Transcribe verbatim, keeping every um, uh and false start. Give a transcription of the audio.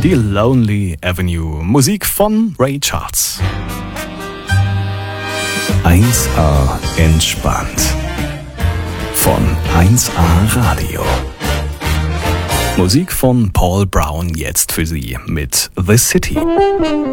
Die Lonely Avenue, Musik von Ray Charles. eins A entspannt. Von eins A Radio. Musik von Paul Brown jetzt für Sie mit The City.